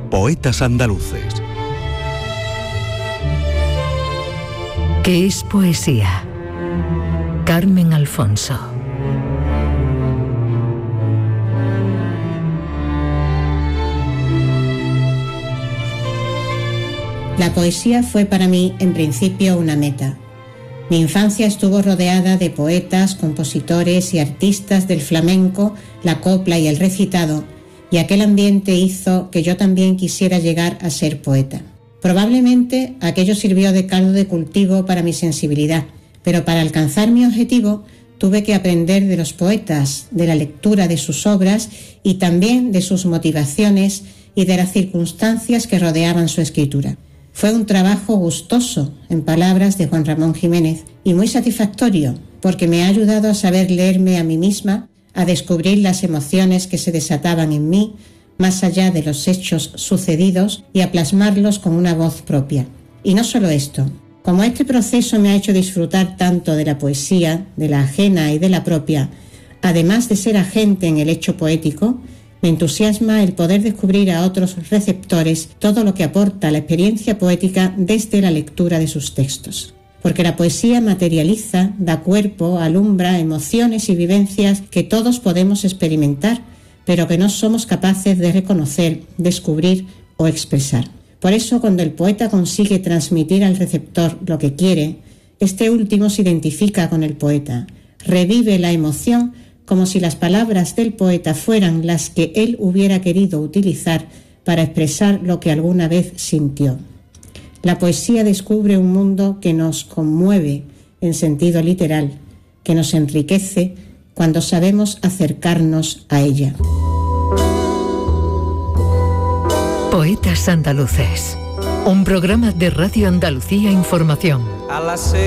Poetas andaluces. ¿Qué es poesía? Carmen Alfonso. La poesía fue para mí, en principio, una meta. Mi infancia estuvo rodeada de poetas, compositores y artistas del flamenco, la copla y el recitado, y aquel ambiente hizo que yo también quisiera llegar a ser poeta. Probablemente aquello sirvió de caldo de cultivo para mi sensibilidad, pero para alcanzar mi objetivo tuve que aprender de los poetas, de la lectura de sus obras y también de sus motivaciones y de las circunstancias que rodeaban su escritura. Fue un trabajo gustoso, en palabras de Juan Ramón Jiménez, y muy satisfactorio, porque me ha ayudado a saber leerme a mí misma, a descubrir las emociones que se desataban en mí, más allá de los hechos sucedidos, y a plasmarlos con una voz propia. Y no solo esto, como este proceso me ha hecho disfrutar tanto de la poesía, de la ajena y de la propia, además de ser agente en el hecho poético, me entusiasma el poder descubrir a otros receptores todo lo que aporta la experiencia poética desde la lectura de sus textos. Porque la poesía materializa, da cuerpo, alumbra emociones y vivencias que todos podemos experimentar, pero que no somos capaces de reconocer, descubrir o expresar. Por eso, cuando el poeta consigue transmitir al receptor lo que quiere, este último se identifica con el poeta, revive la emoción como si las palabras del poeta fueran las que él hubiera querido utilizar para expresar lo que alguna vez sintió. La poesía descubre un mundo que nos conmueve en sentido literal, que nos enriquece cuando sabemos acercarnos a ella. Poetas andaluces, un programa de Radio Andalucía Información.